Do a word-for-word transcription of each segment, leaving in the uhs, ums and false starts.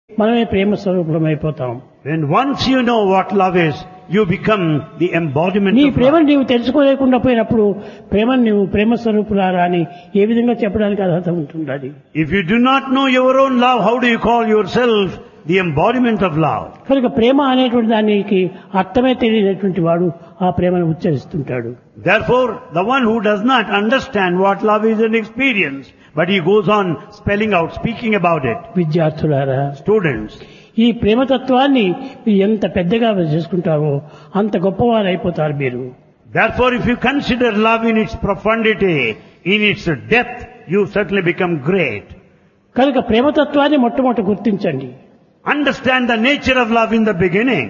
మనమే ప్రేమ స్వరూపులమైపోతాం. When once you know what love is, you become the embodiment నీ of ప్రేమను love. నీవు తెలుసుకోలేకుండా పోయినప్పుడు ప్రేమను నీవు ప్రేమ స్వరూపులారా అని ఏ విధంగా చెప్పడానికి అర్హత ఉంటుండాలి. If you do not know your own love, how do you call yourself the embodiment of love? కనుక ప్రేమ అనేటువంటి దానికి అర్థమే తెలియనటువంటి వాడు ఆ ప్రేమను ఉచ్చరిస్తుంటాడు. Therefore, the one who does not understand what love is an experience, but he goes on spelling out, speaking about it. విద్యార్థులారా, Students, ఈ ప్రేమతత్వాన్ని మీరు ఎంత పెద్దగా చేసుకుంటారో అంత గొప్పవారు అయిపోతారు మీరు. therefore, if you consider love in its profundity, in its depth, you certainly become great. కనుక ప్రేమతత్వాన్ని మొట్టమొదట గుర్తించండి. Understand the nature of love in the beginning.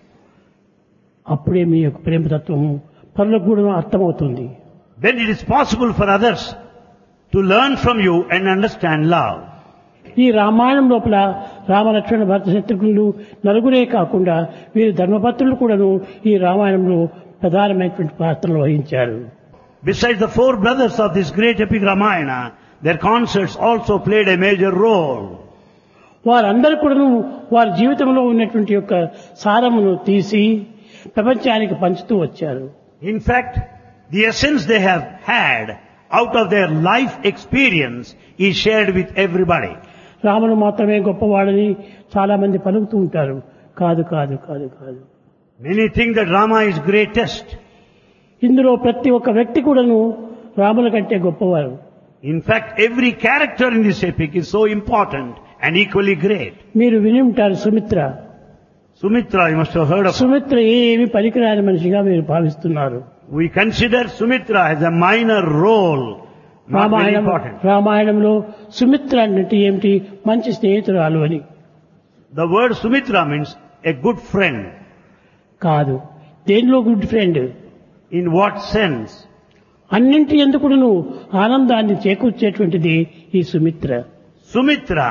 అప్పుడే మీ యొక్క ప్రేమతత్వము పరులకు కూడా అర్థమవుతుంది. Then it is possible for others to learn from you and understand love. ఈ రామాయణం లోపల రామలక్ష్మణ భరత శత్రుఘ్నులు నలుగురే కాకుండా వీరు ధర్మపత్రులు కూడాను ఈ రామాయణంలో ప్రధానమైనటువంటి పాత్రలు వహించారు. Besides the four brothers of this great epic Ramayana, their consorts also played a major role. వారందరూ కూడాను వారి జీవితంలో ఉన్నటువంటి యొక్క సారమును తీసి ప్రపంచానికి పంచుతూ వచ్చారు. In fact, the essence they have had out of their life experience is shared with everybody. రాముడు మాత్రమే గొప్పవాడని చాలా మంది పలుకుతూ ఉంటారు. కాదు కాదు కాదు కాదు. Many think that Rama is greatest. ఇందులో ప్రతి ఒక్క వ్యక్తి కూడాను రాముల కంటే గొప్పవారు. In fact, every character in this epic is so important and equally great. మీరు విని ఉంటారు Sumitra. Sumitra, you must have heard of her. Sumitra ఏమి పనికిరాని మనిషిగా మీరు భావిస్తున్నారు. We consider Sumitra as a minor role, not very Ramayanam important. రామాయణంలో సుమిత్ర అంటే ఏమిటి? మంచి స్నేహితురాలు అని The word Sumitra means a good friend. కాదు. దేనిలో good friend? In what sense? అన్నింటి ఎందుకును ఆనందాన్ని చేకూర్చేటువంటిది ఈ Sumitra. Sumitra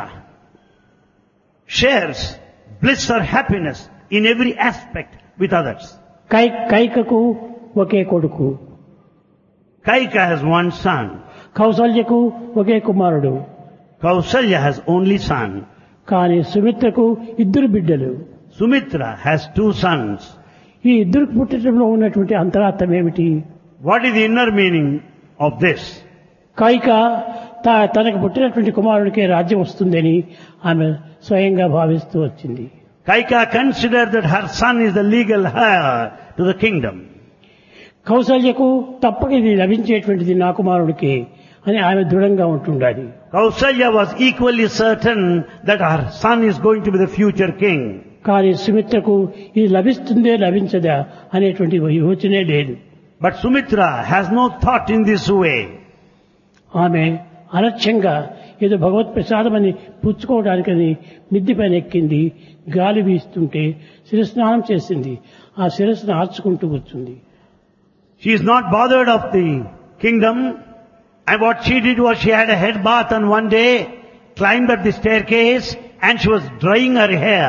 shares bliss or happiness in every aspect with others. కై కైకకు ఒకే కొడుకు, Kaika has one son. కౌసల్యకు ఒకే కుమారుడు. Kausalya has only son. కానీ సుమిత్రకు ఇద్దరు బిడ్డలు. Sumitra has two sons. ఈ ఇద్దరు పుట్టడంలో ఉన్నటువంటి అంతరార్థం ఏమిటి? What is the inner meaning of this? Kaika త- తనకు పుట్టినటువంటి కుమారుడికే రాజ్యం వస్తుందని ఆమె స్వయంగా భావిస్తూ వచ్చింది. Kaika considered that her son is the legal heir to the kingdom. కౌసల్యకు తప్పక ఇది లభించేటువంటిది నా కుమారుడికి అని ఆమె దృఢంగా ఉంటుండాలి. Kausalya was equally certain that her son is going to be the future king. కానీ సుమిత్రకు ఇది లభిస్తుందే లభించదా అనేటువంటి యోచనే లేదు. But Sumitra has no thought in this way. ఆమె అలక్ష్యంగా ఏదో భగవత్ ప్రసాదమని పుచ్చుకోవడానికని మిద్ది పైన ఎక్కింది. గాలి వీస్తుంటే శిరస్నానం చేసింది. ఆ శిరస్సును ఆర్చుకుంటూ కూర్చుంది. She is not bothered of the kingdom, and what she did was she had a head bath on one day, climbed up the staircase, and she was drying her hair.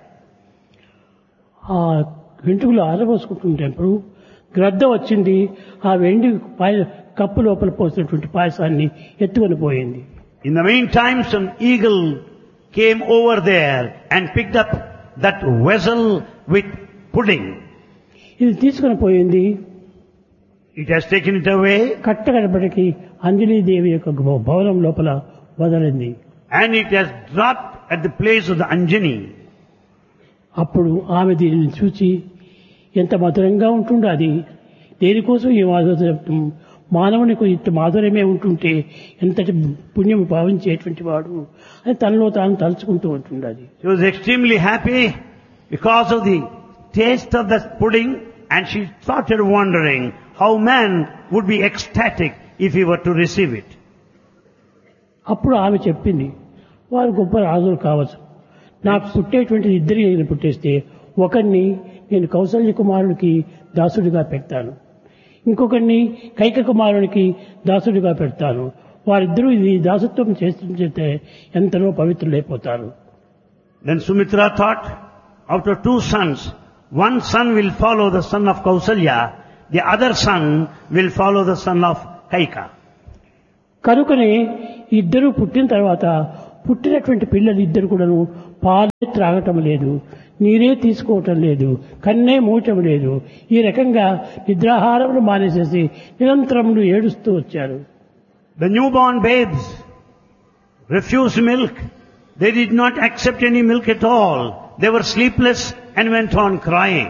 ఆ వెంట్రుకలు ఆరబోసుకుంటుంటప్పుడు గ్రద్ద వచ్చింది. ఆ వెండి పాయ కప్పు లోపల పోసినటువంటి పాయసాన్ని ఎత్తుకొని పోయింది. In the meantime, some eagle came over there and picked up that vessel with pudding. ఇది తీసుకొని పోయింది. It has taken it away, కట్టగడపటికి Anjali Devi యొక్క భవనం లోపల వదలింది. and it has dropped at the place of the Anjani. అప్పుడు ఆమె దీనిని చూచి ఎంత మధురంగా ఉంటుందో అది దేనికోసం ఈ మాధుర్యం, మానవునికి ఇంత మాధుర్యమే ఉంటుంటే ఎంతటి పుణ్యం భావించేటువంటి వాడు అని తనలో తాను తలుచుకుంటూ ఉంటుండాలి. She was extremely happy because of the taste of that pudding, and she started wondering how man would be ecstatic if he were to receive it. అప్పుడు ఆమె చెప్పింది, వారు గొప్ప రాజులు కావచ్చు, నాకు పుట్టేటువంటి ఇద్దరు నేను పుట్టేస్తే ఒకరిని నేను కౌసల్య కుమారుడికి దాసుడిగా పెడతాను, ఇంకొకరిని కైక కుమారుడికి దాసుడిగా పెడతాను. వారిద్దరూ ఇది దాసత్వం చేస్తుంటే ఎంతలో పవిత్రులైపోతారు. Then Sumitra thought, out of two sons, one son will follow the son of Kausalya, the other son will follow the son of Kaika. కనుకనే ఇద్దరు పుట్టిన తర్వాత పుట్టినటువంటి పిల్లలు ఇద్దరు కూడాను పాలే త్రాగటం లేదు, నీరే తీసుకోవటం లేదు, కన్నే మూయటం లేదు. ఈ రకంగా నిద్రాహారములు మానేసేసి నిరంతరములు ఏడుస్తూ వచ్చారు. The newborn babes refused milk. They did not accept any milk at all. They were sleepless and went on crying.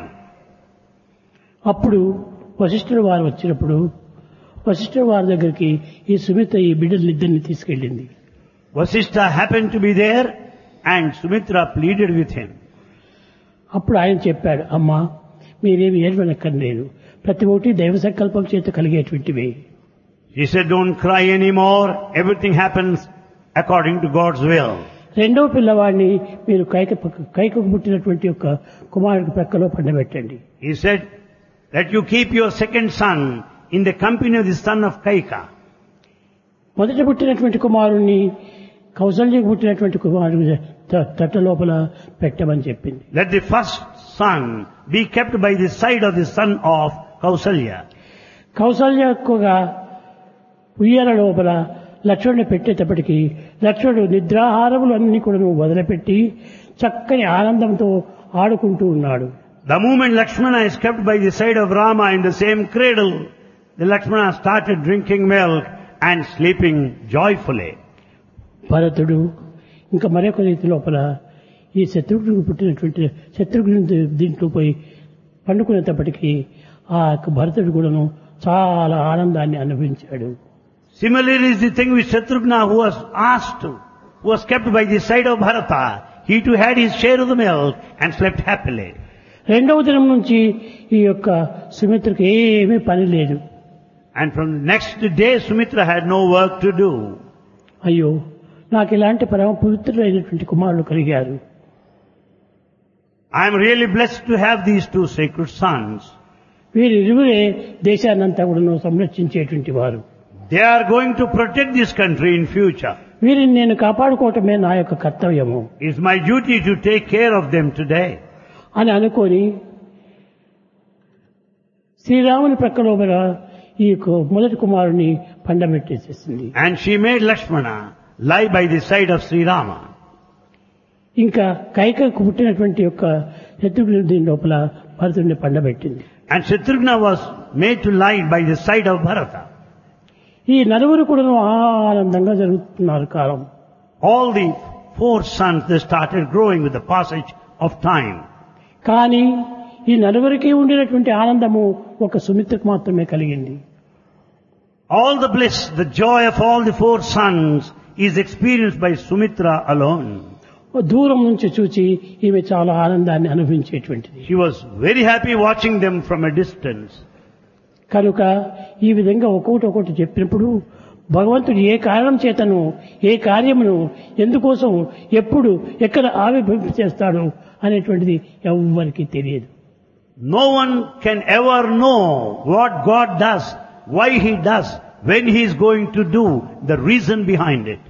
అప్పుడు వశిష్ఠుడు వారు వచ్చినప్పుడు వశిష్ఠుడు వారి దగ్గరికి ఈ సుమిత్ర ఈ బిడ్డలిద్దరిని తీసుకెళ్ళింది. Vasishtha happened to be there and Sumitra pleaded with him. అప్పుడు ఆయన చెప్పాడు, అమ్మా మీరేమి ఏడవనక్కర్లేదు, ప్రతి ఒక్కటి దైవ సంకల్పం చేత కలిగేటువంటివి. He said, don't cry anymore. Everything happens according to God's will. రెండవ పిల్లవాడిని మీరు కైక కైకకు పుట్టినటువంటి యొక్క కుమారుడికి ప్రక్కలో పండబెట్టండి. He said that you keep your second son in the company of the son of Kaika. మొదట పుట్టినటువంటి కుమారుణ్ణి కౌసల్యకు పుట్టినటువంటి కుమారుడు తట్ట లోపల పెట్టమని చెప్పింది. Let the first son be kept by the side of the son of Kausalya. కౌసల్యకుగా ఉయ్యాల లోపల లక్ష్మణుని పెట్టేటప్పటికీ లక్ష్మణుడు నిద్రాహారములు అన్ని కూడా వదిలిపెట్టి చక్కని ఆనందంతో ఆడుకుంటూ ఉన్నాడు. The moment Lakshmana is kept by the side of Rama in the same cradle, the Lakshmana started drinking milk and sleeping joyfully. భరతుడు ఇంకా మరొక రీతి లోపల ఈ శత్రుఘ్నుడికి పుట్టినటువంటి శత్రుఘ్నుడి దీంట్లో పోయి పండుకునేటప్పటికీ ఆ భరతుడు కూడాను చాలా ఆనందాన్ని అనుభవించాడు. Similarly is the thing with Shatrughna, who was asked to, who was kept by the side of Bharata. He too had his share of the milk and slept happily. రెండవ దినం నుంచి ఈ యొక్క సుమిత్రకు ఏమీ పని లేదు. And from the next day Sumitra had no work to do. అయ్యో నాకు ఇలాంటి పరమ పవిత్రులైనటువంటి కుమారులు కలిగారు. I am really blessed to have these two sacred sons. వీరిరువురే దేశాన్నంతా కూడా సంరక్షించేటువంటి వారు. They are going to protect this country in future. వీరిని నేను కాపాడుకోవటమే నా యొక్క కర్తవ్యము. It's my duty to take care of them today. అని అనుకొని శ్రీరాముని ప్రక్కలో ఈ మొదటి కుమారుని పండబెట్టేసేసింది. And she made Lakshmana lie by the side of Sri Rama. ఇంకా కైకకు పుట్టినటువంటి యొక్క శత్రుఘ్నుడి దీని లోపల భరతుడిని పండబెట్టింది. And Shatrughna was made to lie by the side of Bharata. ఈ నలుగురు కూడా ఆనందంగా జరుగుతున్నారు కాలం. All the four sons, they started growing with the passage of time. కానీ ఈ నలుగురికి ఉండినటువంటి ఆనందము ఒక సుమిత్రకు మాత్రమే కలిగింది. All the bliss, the joy of all the four sons is experienced by Sumitra alone. దూరం నుంచి చూచి ఈమె చాలా ఆనందాన్ని అనుభవించేటువంటిది. She was very happy watching them from a distance. కనుక ఈ విధంగా ఒక్కొక్కటి ఒక్కొక్కటి చెప్పినప్పుడు భగవంతుడు ఏ కారణం చేతను ఏ కార్యమును ఎందుకోసం ఎప్పుడు ఎక్కడ ఆవిర్భవింప చేస్తాడు అనేటువంటిది ఎవ్వరికీ తెలియదు. No one can ever know what God does, why He does, when He is going to do, the reason behind it.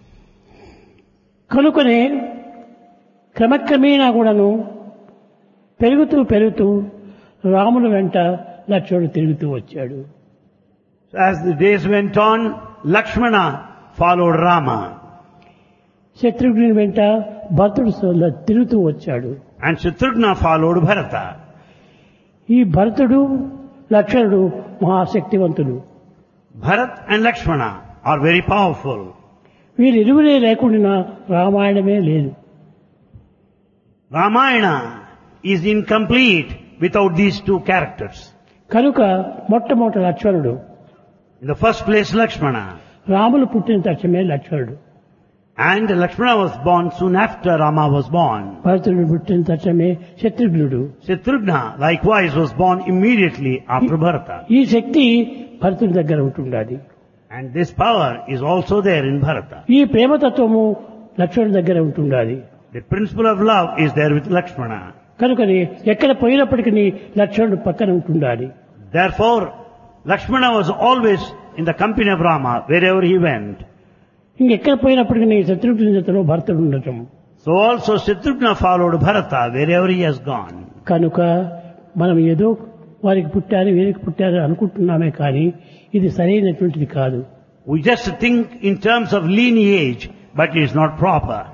కనుకనే క్రమక్రమేణా కూడాను పెరుగుతూ పెరుగుతూ రాముని వెంట లక్ష్మణుడు తిరుగుతూ వచ్చాడు. As the days went on, Lakshmana followed Rama. శత్రుఘ్నుని వెంట భరతుడు తిరుగుతూ వచ్చాడు. And Shatrughna followed Bharata. ఈ భరతుడు లక్ష్మణుడు మహాశక్తివంతుడు. Bharat and Lakshmana are very powerful. వీరిరువురే లేకుండా రామాయణమే లేదు. Ramayana is incomplete without these two characters. కనుక మొట్టమొదటి లక్ష్మణుడు. In the first place, Lakshmana. Ramulu పుట్టిన తక్షణమే లక్ష్మణుడు. And Lakshmana was born soon after Rama was born. భరతుడు పుట్టిన తక్షణమే శత్రుఘ్నుడు. Shatrughna likewise was born immediately after Bharata. ఈ శక్తి భరతుడి దగ్గర ఉంటుండాలి. And this power is also there in Bharata. ఈ ప్రేమతత్వము లక్ష్మణుడి దగ్గర ఉంటుండాలి. The principle of love is there with Lakshmana. కనుకని ఎక్కడ పోయినప్పటికీ లక్ష్మణుడు పక్కన ఉంటుండాలి. Therefore, Lakshmana was always in the company of Rama wherever he went. ఇంకెక్కడ పోయినప్పటికీ శత్రుఘ్నుడి జతలో భరతుడు ఉండటం. So also Shatrughna followed Bharata wherever he has gone. కనుక మనం ఏదో వారికి పుట్టారు వీరికి పుట్టారు అనుకుంటున్నామే కానీ ఇది సరైనటువంటిది కాదు. We just think in terms of lineage, but it is not proper.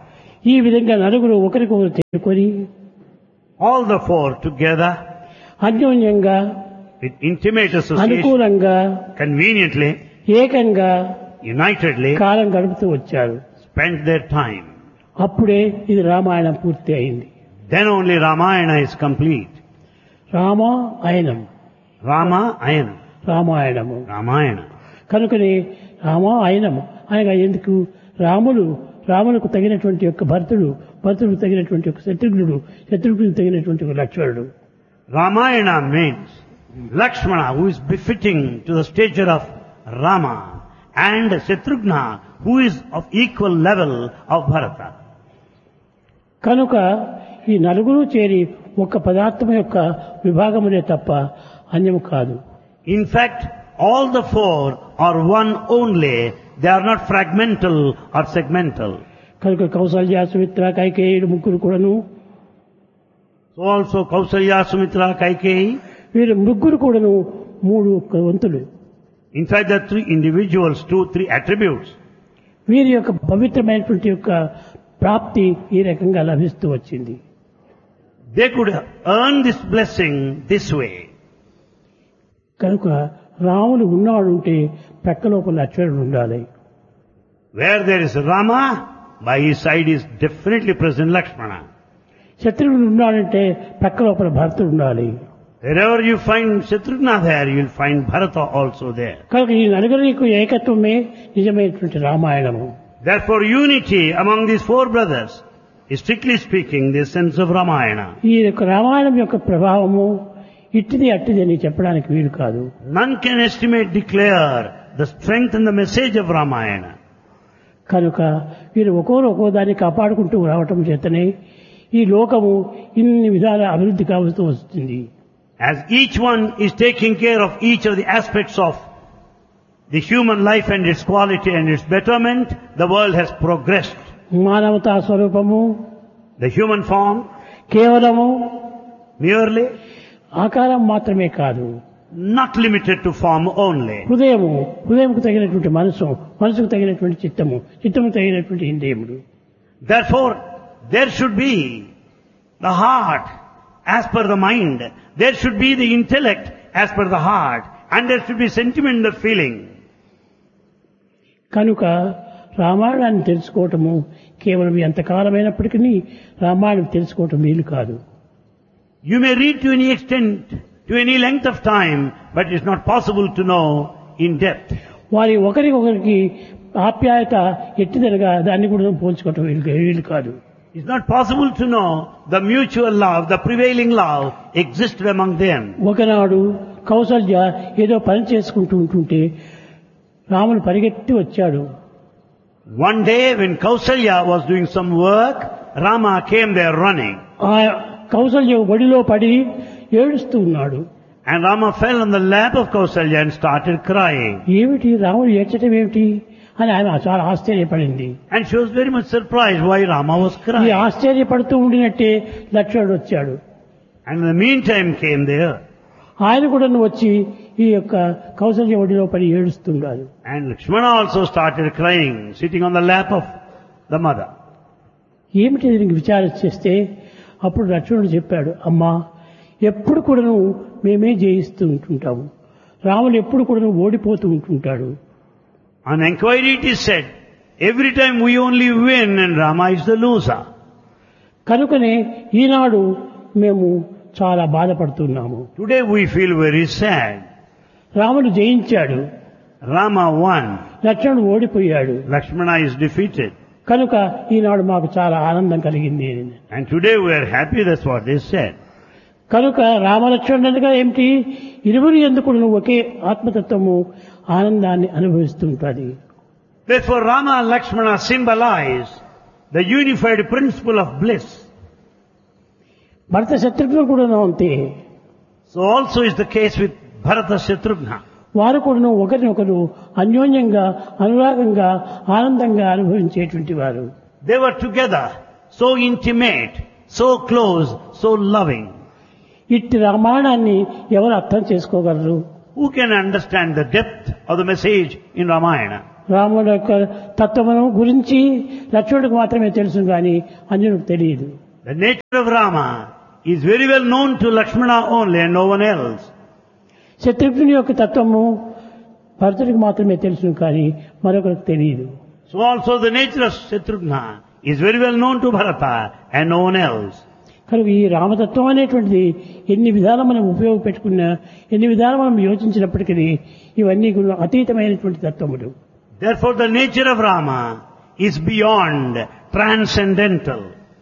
ఈ విధంగా నలుగురు ఒకరికొకరు చేరుకొని all the four together అన్యోన్యంగా with intimate association, అనుకూలంగా conveniently, ఏకంగా unitedly, కాలం గడుపుతూ వచ్చారు. spent their time. అప్పుడే ఇది రామాయణం పూర్తి అయింది. Then only Ramayana is complete. Rama అయనం Rama Ayana. Ramayanamu Ramayana. కనుకనే రామ అయనము అనగా ఎందుకు రాములు రాములకు తగినటువంటి యొక్క భరతుడు భరతుడికి తగినటువంటి యొక్క శత్రుఘ్నుడు శత్రుఘ్నుడికి తగినటువంటి ఒక లక్ష్మణుడు. Ramayana means Lakshmana, who is befitting to the stature of Rama, and Shatrughna, who is of equal level of Bharata. కనుక ఈ నలుగురు చేరి ఒక పదార్థం యొక్క విభాగమునే తప్ప అన్యము కాదు. In fact, all the four are one only. They are not fragmental or segmental. కనుక కౌసల్య సుమిత్ర కైకేయుడు ముగ్గురు కూడాను So also Kausalya, Sumitra, Kaikeyi. వీరు ముగ్గురు కూడాను మూడు ఒక్క వంతులు. In fact, there are three individuals, two, three attributes. వీరి యొక్క పవిత్రమైనటువంటి యొక్క ప్రాప్తి ఈ రకంగా లభిస్తూ వచ్చింది. They could earn this blessing this way. కనుక రాముడు ఉన్నాడుంటే ప్రక్క లోపల లక్ష్మణుడు ఉండాలి. Where there is Rama, by his side is definitely present Lakshmana. శత్రువుడు ఉన్నాడంటే ప్రక్క లోపల భరతుడు ఉండాలి. Wherever you find Shatrughna there, you will find Bharata also there. కనుక ఈ నలుగురికి ఏకత్వమే నిజమైనటువంటి రామాయణము. Therefore, unity among these four brothers is strictly speaking the essence of Ramayana. ఈ యొక్క రామాయణం యొక్క ప్రభావము ఇట్టిది అట్టిది అని చెప్పడానికి వీలు కాదు. None can estimate, declare the strength and the message of Ramayana. కనుక వీరు ఒక్కోరు ఒక్కో దాన్ని కాపాడుకుంటూ రావటం చేతనే ఈ లోకము ఇన్ని విధాల అభివృద్ధి కావస్తూ వస్తుంది. As each one is taking care of each of the aspects of the human life and its quality and its betterment, the world has progressed. మానవతా స్వరూపము The human form, కేవలము merely, ఆకారం మాత్రమే కాదు, not limited to form only. హృదయము హృదయంకు తగినటువంటి మనసు, మనసుకు తగినటువంటి చిత్తము, చిత్తము తగినటువంటి ఇంద్రియములు. Therefore, there should be the heart as per the mind. There should be the intellect as per the heart. And there should be sentiment, the feeling. కనుక రామాయణాన్ని తెలుసుకోవటము కేవలం ఎంతకాలమైనప్పటికీ రామాయణం తెలుసుకోవటం వీలు కాదు. You may read to any extent, to any length of time, but it's not possible to know in depth. వారి ఒకరికొకరికి ఆప్యాయత ఎట్టిదనగా దాన్ని కూడా పోల్చుకోవటం వీలు వీలు కాదు. It's not possible to know the mutual love, the prevailing love existed among them. ఒకనాడు కౌసల్య ఏదో పని చేసుకుంటూ ఉంటుంటే రాముడు పరిగెత్తి వచ్చాడు. One day when Kausalya was doing some work, Rama came there running. ఆ కౌసల్య ఒడిలో పడి ఏడుస్తూ ఉన్నాడు. And Rama fell on the lap of Kausalya and started crying. ఏమిటి రాముడు ఏడ్చటం ఏమిటి అని ఆమె చాలా ఆశ్చర్యపడింది. And she was very much surprised why Rama was ఈ crying. ఆశ్చర్యపడుతూ ఉండినట్టే లక్ష్మణుడు వచ్చాడు. And in the meantime came there. ఆయన కూడా వచ్చి ఈ యొక్క కౌసల్య ఒడిలో పడి ఏడుస్తున్నాడు. And Lakshmana also started crying, sitting on the lap of the mother. ఏమిటి దీనికి విచారణ చేస్తే అప్పుడు లక్ష్మణుడు చెప్పాడు, అమ్మా ఎప్పుడు కూడాను మేమే జయిస్తూ ఉంటుంటాము, రాముడు ఎప్పుడు కూడాను ఓడిపోతూ ఉంటుంటాడు. On inquiry it is said, every time we only win and Rama is the loser. కనుకనే ఈనాడు మేము చాలా బాధపడుతున్నాము. Today we feel very sad. రాముడు జయించాడు, Rama won. లక్ష్మణుడు ఓడిపోయాడు. Lakshmana is defeated. కనుక ఈనాడు మాకు చాలా ఆనందం కలిగింది. And today we are happy, that's what they said. కనుక రామలక్ష్మణుడుగా ఏమిటి, ఇరువురు ఎందుకు ఒకే ఆత్మతత్వము ఆనందాన్ని అనుభవిస్తుంటుంది. Therefore Rama and Lakshmana symbolize the unified principle of bliss. భరత శత్రుఘ్నుడు కూడా అంతే. So also is the case with Bharata Shatrughna. వారు కూడా ఒకరినొకరు అన్యోన్యంగా అనురాగంగా ఆనందంగా అనుభవించేటువంటి వారు. They were together, so intimate, so close, so loving. ఇట్టి రామాయణాన్ని ఎవరు అర్థం చేసుకోగలరు? Who can understand the depth of the message in Ramayana? రాముడి యొక్క తత్వమును గురించి లక్ష్మణుడికి మాత్రమే తెలుసు కానీ అంజనుడికి తెలియదు. The nature of Rama is very well known to Lakshmana only and no one else. శత్రుఘ్నుని యొక్క తత్వము భరతుడికి మాత్రమే తెలుసు కానీ మరొకరికి తెలియదు. So also the nature of Shatrughna is very well known to Bharata and no one else. కనుక ఈ రామతత్వం అనేటువంటిది ఎన్ని విధాలు మనం ఉపయోగపెట్టుకున్నా, ఎన్ని విధాలు మనం యోచించినప్పటికీ ఇవన్నీ కూడా అతీతమైనటువంటి తత్వములు. Therefore the nature of Rama is beyond, transcendental.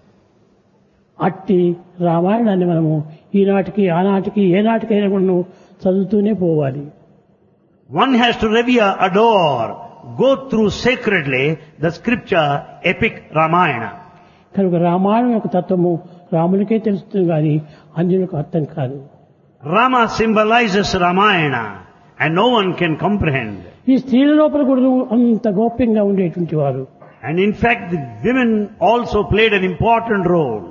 అట్టి రామాయణాన్ని మనము ఈనాటికి ఆనాటికి ఏనాటికైనా కూడా చదువుతూనే పోవాలి. One has to revere, adore, go through sacredly the scripture epic Ramayana. కనుక రామాయణం యొక్క తత్వము రామునికే తెలుస్తుంది కానీ అంజనులకు అర్థం కాదు. Rama symbolizes Ramayana and no one can comprehend. ఈ స్త్రీల లోపల కూడా అంత గోప్యంగా ఉండేటువంటి వారు. And in fact the women also played an important role.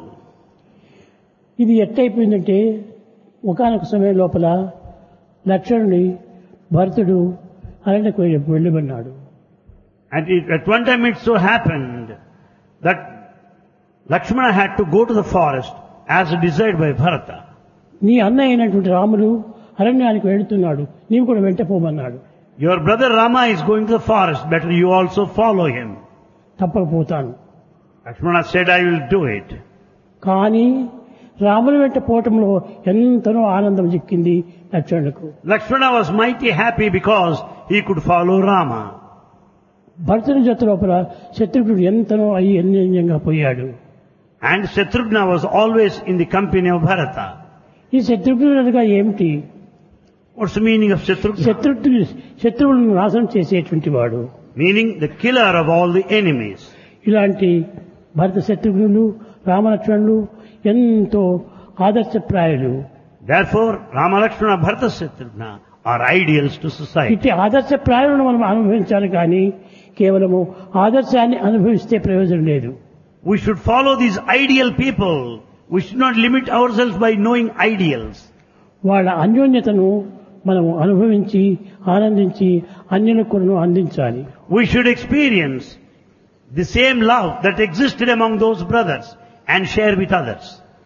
ఇది ఎట్టయిపోయిందంటే ఒకానొక సమయం లోపల లక్ష్మణుని భరతుడు అరణ్యకు వెళ్ళమన్నాడు. And it, at one time it so happened that Lakshmana had to go to the forest as desired by Bharata. నీ అన్న అయినటువంటి రాముడు అరణ్యానికి వెళుతున్నాడు, నీవు కూడా వెంట పోమన్నాడు. Your brother Rama is going to the forest, better you also follow him. తప్పకపోతాను. Lakshmana said, I will do it. కానీ రాముని వెంట పోవటంలో ఎంతనో ఆనందం చిక్కింది లక్ష్మణులకు. Lakshmana was mighty happy because he could follow Rama. భరతుని జత లోపల శత్రుఘ్నుడు ఎంతనో అయ్యి అన్యోన్యంగా పోయాడు. And Shatrughna was always in the company of Bharata. ఈ శత్రుఘ్నుడు అనగా ఏమిటి? What's the meaning of Shatrughna? శత్రుఘ్నుడు శత్రువులను నాశనం చేసేటువంటి వాడు. Meaning the killer of all the enemies. ఇలాంటి భరత శత్రుఘ్నులు రామలక్ష్మణులు ఎంతో ఆదర్శప్రాయులు. Therefore, Rama, Lakshmana, Bharata, Shatrughna are ideals to society. ఇట్టి ఆదర్శప్రాయులను మనం అనుభవించాలి కానీ కేవలము ఆదర్శాన్ని అనుభవిస్తే ప్రయోజనం లేదు. We should follow these ideal people. We should not limit ourselves by knowing ideals. వాళ్ళ అన్యోన్యతను మనం అనుభవించి ఆనందించి అన్యులకు కూడా అందించాలి. We should experience the same love that existed among those brothers and share with others.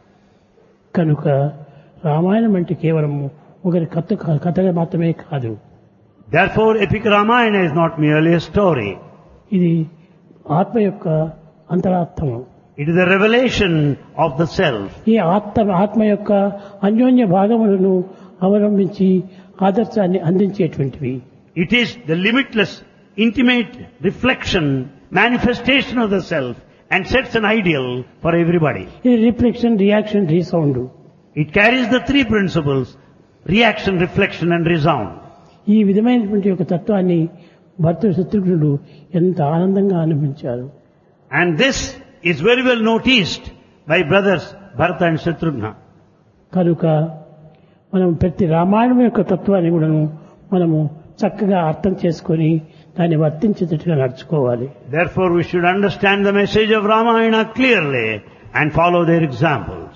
కనుక రామాయణం అంటే కేవలం ఒకరి కథ కథగా మాత్రమే కాదు. Therefore, epic Ramayana is not merely a story. ఇది ఆత్మ యొక్క అంతరార్థము. It is a revelation of the self. ఈ ఆత్మ ఆత్మ యొక్క అన్యోన్య భాగములను అవలంబించి ఆదర్శాన్ని అందించేటువంటివి. It is the limitless, intimate reflection, manifestation of the self and sets an ideal for everybody. ఇది reflection, reaction, resound. It carries the three principles, reaction, reflection and resound. ఈ విధమైనటువంటి ఒక తత్వాన్ని భరతుడు శత్రుఘ్నుడు ఎంత ఆనందంగా అనుభవించారు. And this is very well noticed by brothers Bharata and Shatrughna. కనుక మనం ప్రతి రామాయణం యొక్క తత్వాన్ని కూడా మనము చక్కగా అర్థం చేసుకొని దాన్ని వర్తించేటట్టుగా నడుచుకోవాలి. Therefore we should understand the message of Ramayana clearly and follow their examples.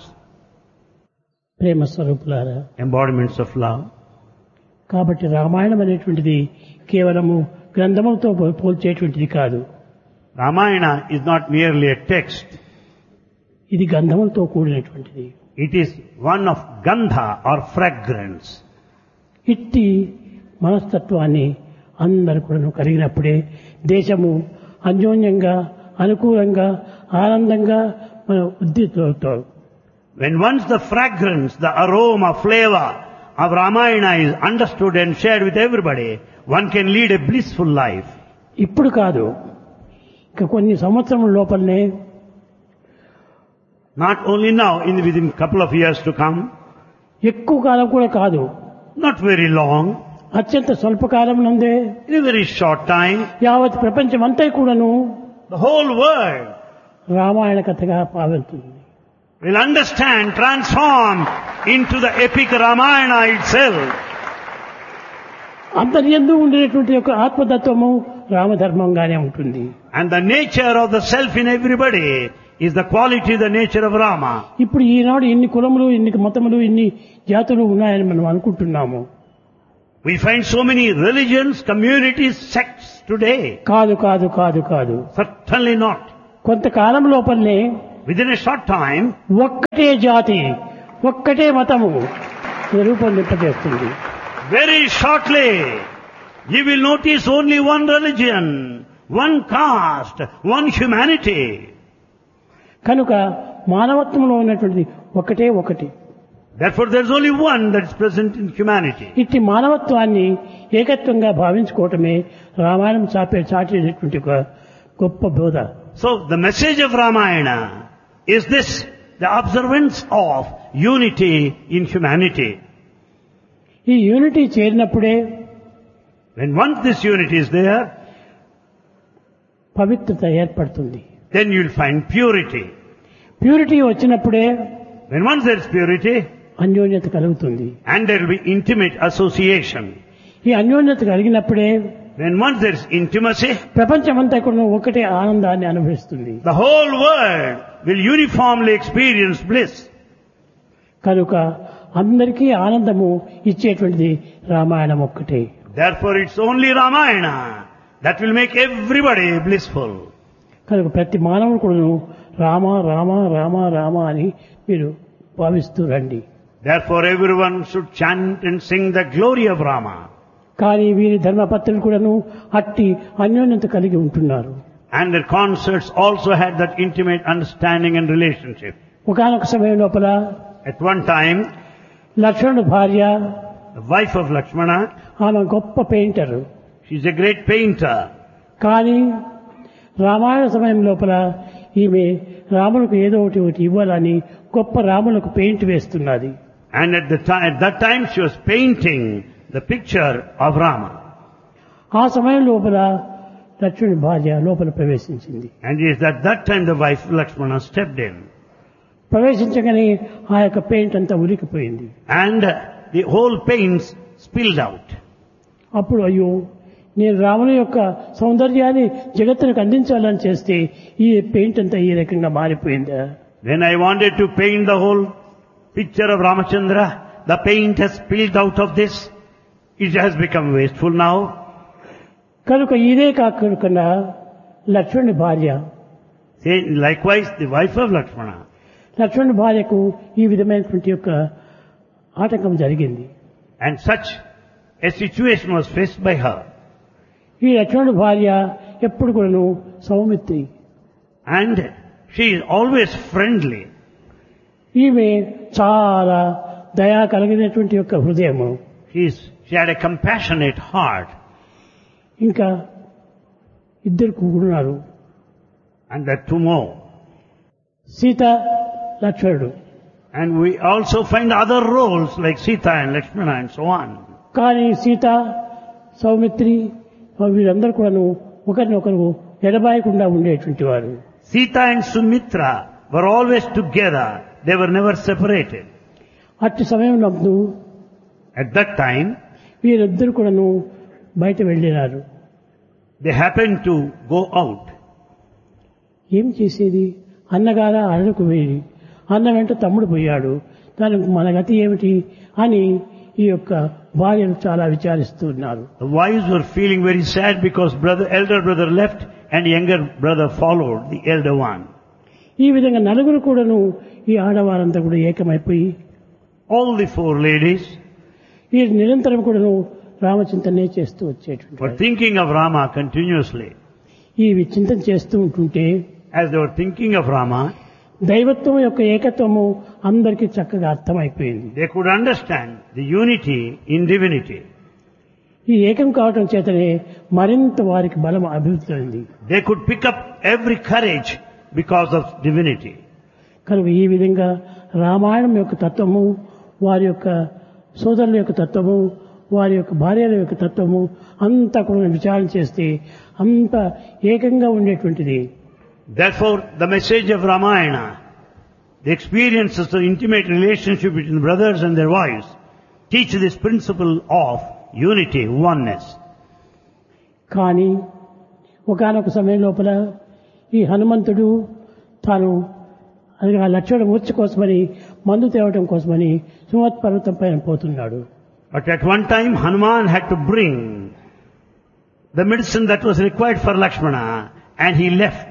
ప్రేమ స్వరూపులారా, Embodiments of love. కాబట్టి రామాయణం అనేటువంటిది కేవలము గ్రంథములతో పోల్చేటువంటిది కాదు. Ramayana is not merely a text. ఇది గంధములతో కూడినటువంటిది. It is one of gandha or fragrance. ఇట్టి మనస్తత్వాన్ని అందరూ కూడా కలిగినప్పుడే దేశము అన్యోన్యంగా అనుకూలంగా ఆనందంగా మన ఉద్దితవుతారు. When once the fragrance, the aroma, flavor of Ramayana is understood and shared with everybody, one can lead a blissful life. ఇప్పుడు కాదు, ఇక కొన్ని సంవత్సరముల లోపలనే, not only now, in within a couple of years to come, ఎక్కువ కాలం కూడా కాదు, not very long, అత్యంత స్వల్పకాలం నందే in a very short time, యావత్ ప్రపంచం అంతా కూడాను the whole world రామాయణ కథగా పాల్గొంటుంది. will understand, transform into the epic Ramayana itself. అంతర్యందు ఉండేటువంటి యొక్క ఆత్మతత్వము రామధర్మంగానే ఉంటుంది. And the nature of the self in everybody is the quality, the nature of Rama. ఇప్పుడు ఈనాడు ఇన్ని కులములు, ఇన్ని మతములు, ఇన్ని జాతులు ఉన్నాయని మనం అనుకుంటున్నాము. We find so many religions, communities, sects today. కాదు కాదు కాదు కాదు Certainly not. కొంతకాలం లోపలనే Within a short time, ఒక్కటే జాతి ఒక్కటే మతము రూపొందింపజేస్తుంది. very shortly, you will notice only one religion, one caste, one humanity. కనుక మానవత్వంలో ఉన్నటువంటి ఒకటే ఒకటి. Therefore, there is only one that is present in humanity. ఇట్టి మానవత్వాన్ని ఏకత్వంగా భావించుకోవటమే రామాయణం చాపే చాటేటటువంటి ఒక గొప్ప బోధ. So, the message of Ramayana is this, the observance of unity in humanity. ఈ unity చేరినప్పుడే When once this unity is there, పవిత్రత ఏర్పడుతుంది. then you will find purity. Purity వచ్చినప్పుడే When once there is purity, అన్యోన్యత కలుగుతుంది. and there will be intimate association. ఈ అన్యోన్యత కలిగినప్పుడే When once there is intimacy, ప్రపంచమంతా కూడా ఒకటే ఆనందాన్ని అనుభవిస్తుంది. the whole world will uniformly experience bliss. కనుక అందరికీ ఆనందము ఇచ్చేటువంటిది రామాయణం ఒక్కటే. Therefore, it's only Ramayana that will make everybody blissful. కనుక ప్రతి మానవుడు కూడాను రామ రామ రామ రామ అని మీరు భావిస్తూ రండి. Therefore, everyone should chant and sing the glory of Rama. కానీ వీరి ధర్మపత్రులు కూడాను అట్టి అన్యోన్యత కలిగి ఉంటున్నారు. And their concerts also had that intimate understanding and relationship. ఒకానొక సమయం లోపల At one time, లక్ష్మణుడు భార్య, the wife of Lakshmana, ఆమె గొప్ప painter. she's a great painter. కానీ రామాయణ సమయం లోపల ఈమె రాములకు ఏదో ఒకటి ఒకటి ఇవ్వాలని గొప్ప రాములకు paint వేస్తున్నది. And at the time, at that time, she was painting the picture of Rama. ఆ సమయం లోపల లక్ష్మణుడి భార్య లోపల ప్రవేశించింది. And it is at that time the wife of Lakshmana stepped in. ప్రవేశించగానే ఆ యొక్క పెయింట్ అంతా ఉలికిపోయింది. And the whole paint spilled out. అప్పుడు అయ్యో, నేను రాముని యొక్క సౌందర్యాన్ని జగత్తునికి అందించాలని చేస్తే ఈ పెయింట్ అంతా ఈ రకంగా మారిపోయిందా? When I wanted to paint the whole picture of Ramachandra, the paint has spilled out of this. It has become wasteful now. కనుక ఇదే కాకుండా లక్ష్మణుడి భార్య, Say, likewise, the wife of Lakshmana. లక్ష్మణుడి భార్యకు ఈ విధమైనటువంటి యొక్క ఆటంకం జరిగింది. And such a situation was faced by her. ఈ లక్ష్మణుడి భార్య ఎప్పుడు కూడాను Saumitri. And she is always friendly. ఈమె చాలా దయా కలిగినటువంటి యొక్క హృదయము. She, is, she had a compassionate heart. ఇంకా ఇద్దరు కూడున్నారు. And there are two more. Sita, లక్ష్మణుడు. And we also find other roles like Sita and Lakshmana and so on. కానీ సీత, సౌమిత్రి వీరందరూ కూడాను ఒకరినొకరు ఎడబాయకుండా ఉండేటువంటి వారు. Sita and Sumitra were always together. They were never separated. అట్టి సమయంలో At that time, వీరిద్దరు కూడాను బయట వెళ్ళినారు. they happened to go out. ఏం చేసేది? అన్నగారా అడలకు వేడి, అన్న వెంట తమ్ముడు పోయాడు, దానికి మన గతి ఏమిటి అని ఈ యొక్క భార్యను చాలా విచారిస్తున్నారు. The wives were feeling very sad because brother, elder brother left and younger brother followed the elder one. ఈ విధంగా నలుగురు కూడాను ఈ ఆడవారంతా కూడా ఏకమైపోయి All the four ladies ఈ నిరంతరం కూడాను రామచింతనే చేస్తూ were వచ్చేటువంటి thinking of Rama continuously. ఈ చింతన చేస్తూ ఉంటుంటే As they were thinking of Rama, దైవత్వం యొక్క ఏకత్వము అందరికీ చక్కగా అర్థమైపోయింది. they could understand the unity in divinity. ఈ ఏకం కావటం చేతనే మరింత వారికి బలం అభివృద్ధి అయింది. They could pick up every courage because of divinity. కనుక ఈ విధంగా రామాయణం యొక్క తత్వము, వారి యొక్క సోదరుల యొక్క తత్వము, వారి యొక్క భార్యల యొక్క తత్వము అంతా కూడా విచారణ చేస్తే అంత ఏకంగా ఉండేటువంటిది. Therefore, the message of Ramayana, the experiences of intimate relationship between brothers and their wives, teach this principle of unity, oneness. కానీ ఒకానొక సమయం లోపల ఈ హనుమంతుడు తాను అది ఆ లక్ష్మణ మూర్ఛ కోసమని మందు తేవటం కోసమని సుమత్ పర్వతం పైన పోతున్నాడు. But at one time Hanuman had to bring the medicine that was required for Lakshmana, and he left.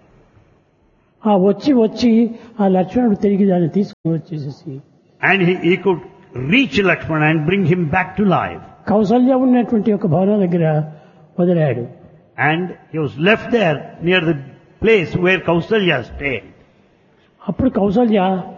ఆ వచ్చి వచ్చి ఆ లక్ష్మణుడు తిరిగి దాన్ని తీసుకుని వచ్చేసేసి And he, he could reach Lakshmana and bring him back to life. Kaushalya ఉన్నటువంటి ఒక భవనం దగ్గర వదిలాడు. And he was left there near the place where Kausalya stayed. అప్పుడు కౌసల్య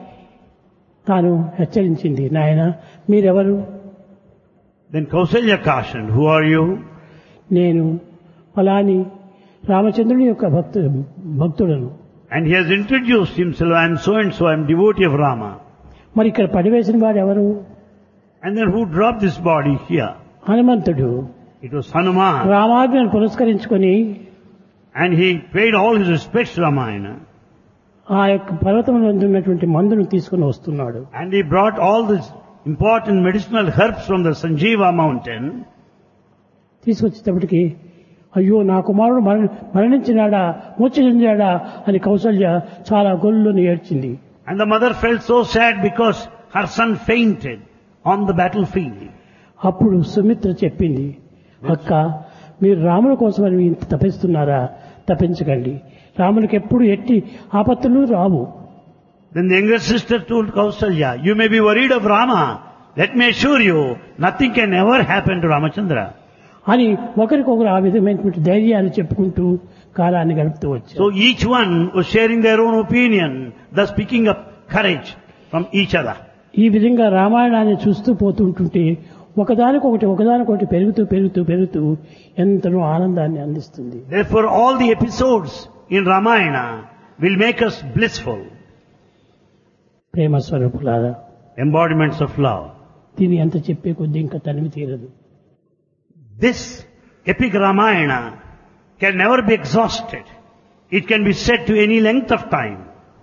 తాను హెచ్చరించింది, నాయన మీరెవరు? Then Kausalya cautioned, who are you? నేను ఫలాని రామచంద్రుని యొక్క భక్తు భక్తుడను. And he has introduced himself, I am so and so, I am devotee of Rama. మరి ఇక్కడ పడివేసిన వాడు ఎవరు? And then who dropped this body here? హనుమంతుడు. It was Hanuman. రామాజ్ఞను పురస్కరించుకొని And he paid all his respects to Ramayana. ఆ యొక్క పర్వతంలో ఉన్నటువంటి మందును తీసుకుని వస్తున్నాడు. And he brought all these important medicinal herbs from the Sanjeeva mountain. తీసుకొచ్చేటప్పటికి అయ్యో నా కుమారుడు మరణ మరణించినాడా మూర్ఛ చెందాడా అని కౌసల్య చాలా గొల్లుని ఏడ్చింది. And the mother felt so sad because her son fainted on the battlefield. అప్పుడు సుమిత్ర చెప్పింది, అక్క మీరు రాముల కోసమని ఇంత తపిస్తున్నారా? తపించకండి, రామునికి ఎప్పుడు ఎట్టి ఆపత్తులు రావు. Then the younger sister told Kausalya, you may be worried of Rama. Let me assure you, nothing can ever happen to Ramachandra. అని ఒకరికొకరు ఆ విధమైనటువంటి ధైర్యాన్ని చెప్పుకుంటూ కాలాన్ని గడుపుతూ వచ్చారు. So each one was sharing their own opinion, thus picking up courage from each other. ఈ విధంగా రామాయణాన్ని చూస్తూ పోతుంటుంటే ఒకదానికొకటి ఒకదానికొకటి పెరుగుతూ పెరుగుతూ పెరుగుతూ ఎంతనో ఆనందాన్ని అందిస్తుంది. Therefore all the episodes in Ramayana will make us blissful. ప్రేమ స్వరూపులారా, Embodiments of love. దీని ఎంత చెప్పే కొద్దీ ఇంకా తనివి తీరదు. This epic Ramayana can never be exhausted. It can be said to any length of time.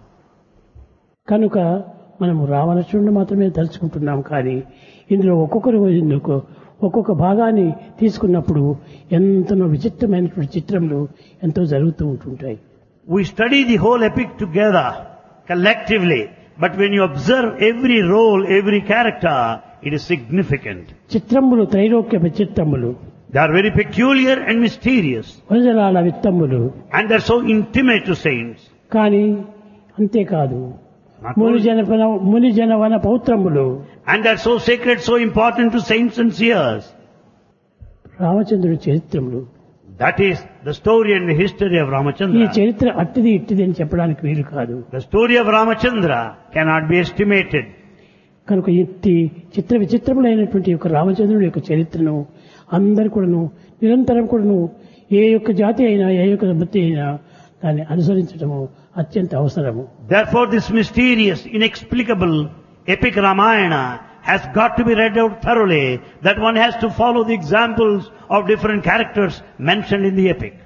కనుక మనము రామలక్ష్మణుడు మాత్రమే తలుచుకుంటున్నాం, కానీ ఇందులో ఒక్కొక్కరు ఇందుకు ఒక్కొక్క భాగాన్ని తీసుకున్నప్పుడు ఎంతనో విచిత్రమైనటువంటి చిత్రములు ఎంతో జరుగుతూ ఉంటుంటాయి. We study the whole epic together, collectively, but when you observe every role, every character, it is significant. చిత్రములు Trailokya విచిత్రములు, They are very peculiar and mysterious, వనజలాల విత్తములు, and they are so intimate to saints. కానీ అంతేకాదు Not Muni only- జన ముని జనవన పౌత్రములు, And they are so sacred, so important to saints and seers. రామచంద్రుడి చరిత్రములు. That is the story and the history of ఈ Ramachandra. చరిత్ర అట్టిది ఇట్టిది అని చెప్పడానికి వీలు కాదు. The story of Ramachandra cannot be estimated. కనుక ఇట్టి చిత్ర విచిత్రములైనటువంటి యొక్క రామచంద్రుడి యొక్క చరిత్రను అందరు కూడాను నిరంతరం కూడాను ఏ యొక్క జాతి అయినా ఏ యొక్క బుద్ధి అయినా దాన్ని అనుసరించడము అత్యంత అవసరము. Therefore this mysterious, inexplicable epic Ramayana has got to be read out thoroughly, that one has to follow the examples of different characters mentioned in the epic.